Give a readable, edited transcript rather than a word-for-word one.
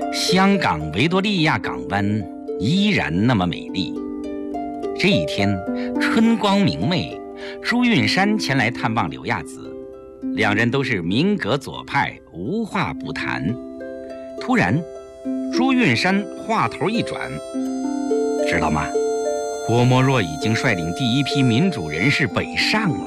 香港维多利亚港湾依然那么美丽。这一天，春光明媚，朱运山前来探望刘亚子，两人都是民革左派，无话不谈。突然，朱运山话头一转，知道吗？郭沫若已经率领第一批民主人士北上了。